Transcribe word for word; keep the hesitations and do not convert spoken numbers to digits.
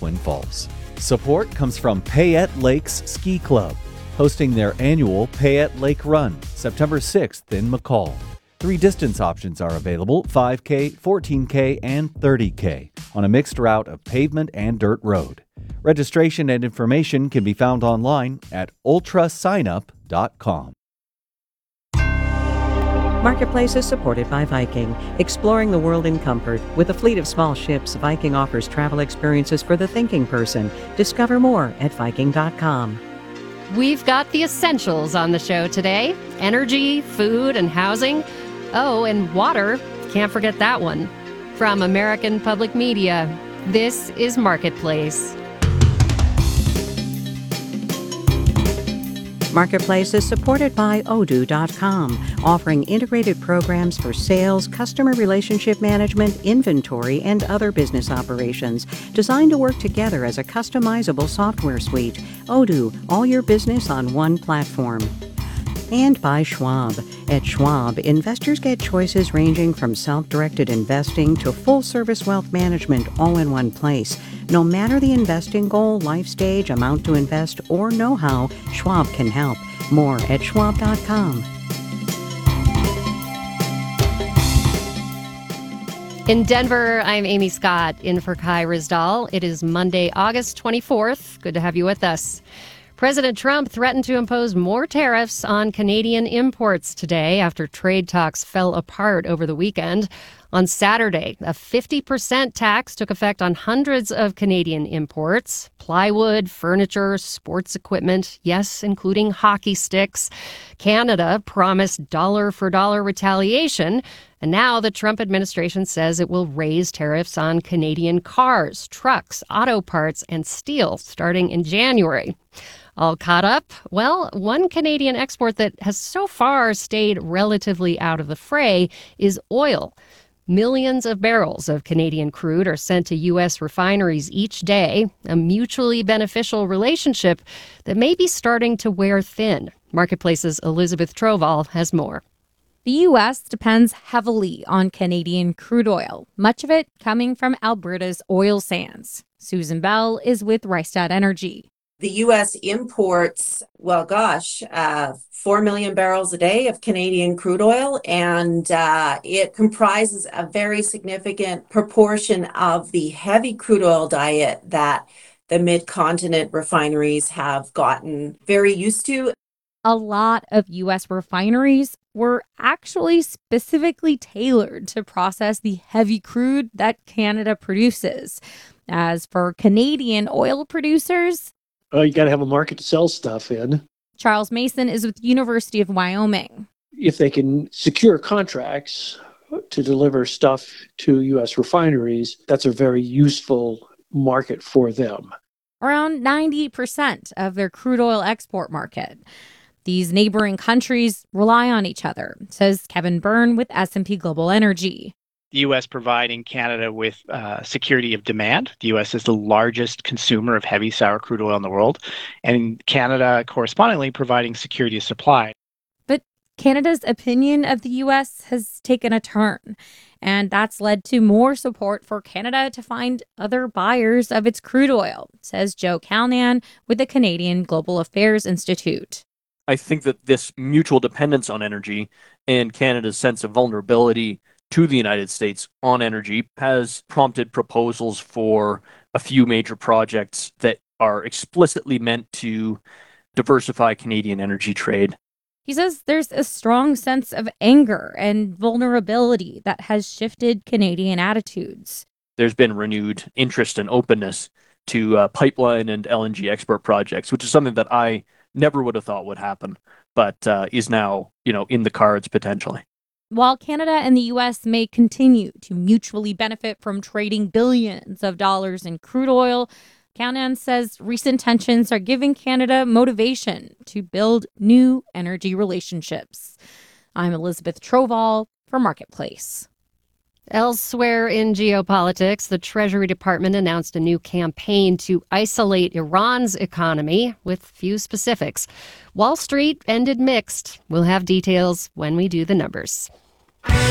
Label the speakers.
Speaker 1: Twin Falls. Support comes from Payette Lakes Ski Club, hosting their annual Payette Lake Run, September sixth in McCall. Three distance options are available, five K, fourteen K, and thirty K, on a mixed route of pavement and dirt road. Registration and information can be found online at ultra sign up dot com.
Speaker 2: Marketplace is supported by Viking, exploring the world in comfort. With a fleet of small ships, Viking offers travel experiences for the thinking person. Discover more at viking dot com.
Speaker 3: We've got the essentials on the show today: energy, food, and housing. Oh, and water. Can't forget that one. From American Public Media, this is Marketplace.
Speaker 2: Marketplace is supported by odoo dot com, offering integrated programs for sales, customer relationship management, inventory, and other business operations, designed to work together as a customizable software suite. Odoo, all your business on one platform. And by Schwab. At Schwab, investors get choices ranging from self-directed investing to full-service wealth management all in one place. No matter the investing goal, life stage, amount to invest, or know-how, Schwab can help. More at schwab dot com.
Speaker 3: In Denver, I'm Amy Scott, in for Kai Rizdal. It is Monday, August twenty-fourth. Good to have you with us. President Trump threatened to impose more tariffs on Canadian imports today after trade talks fell apart over the weekend. On Saturday, a fifty percent tax took effect on hundreds of Canadian imports: plywood, furniture, sports equipment, yes, including hockey sticks. Canada promised dollar-for-dollar retaliation, and now the Trump administration says it will raise tariffs on Canadian cars, trucks, auto parts, and steel starting in January. All caught up? Well, one Canadian export that has so far stayed relatively out of the fray is oil. Millions of barrels of Canadian crude are sent to U S refineries each day, a mutually beneficial relationship that may be starting to wear thin. Marketplace's Elizabeth Troval has more.
Speaker 4: The U S depends heavily on Canadian crude oil, much of it coming from Alberta's oil sands. Susan Bell is with Rystad Energy.
Speaker 5: The U S imports, well, gosh, uh, four million barrels a day of Canadian crude oil, and uh, it comprises a very significant proportion of the heavy crude oil diet that the mid-continent refineries have gotten very used to.
Speaker 4: A lot of U S refineries were actually specifically tailored to process the heavy crude that Canada produces. As for Canadian oil producers,
Speaker 6: Oh, you got to have a market to sell stuff in.
Speaker 4: Charles Mason is with University of Wyoming.
Speaker 6: If they can secure contracts to deliver stuff to U S refineries, that's a very useful market for them.
Speaker 4: Around ninety percent of their crude oil export market. These neighboring countries rely on each other, says Kevin Byrne with S and P Global Energy.
Speaker 7: The U S providing Canada with uh, security of demand. The U S is the largest consumer of heavy sour crude oil in the world, and Canada correspondingly providing security of supply.
Speaker 4: But Canada's opinion of the U S has taken a turn, and that's led to more support for Canada to find other buyers of its crude oil, says Joe Calnan with the Canadian Global Affairs Institute.
Speaker 8: I think that this mutual dependence on energy and Canada's sense of vulnerability to the United States on energy has prompted proposals for a few major projects that are explicitly meant to diversify Canadian energy trade.
Speaker 4: He says there's a strong sense of anger and vulnerability that has shifted Canadian attitudes.
Speaker 8: There's been renewed interest and openness to uh, pipeline and L N G export projects, which is something that I never would have thought would happen, but uh, is now, you know, in the cards potentially.
Speaker 4: While Canada and the U S may continue to mutually benefit from trading billions of dollars in crude oil, Calnan says recent tensions are giving Canada motivation to build new energy relationships. I'm Elizabeth Troval for Marketplace.
Speaker 3: Elsewhere in geopolitics, the Treasury Department announced a new campaign to isolate Iran's economy with few specifics. Wall Street ended mixed. We'll have details when we do the numbers.